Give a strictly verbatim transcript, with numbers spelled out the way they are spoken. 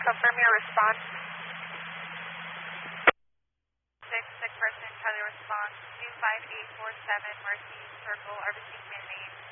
confirm your response. six, six person, Charlie response, two five eight four seven, Mercy Circle, R B C Command Main.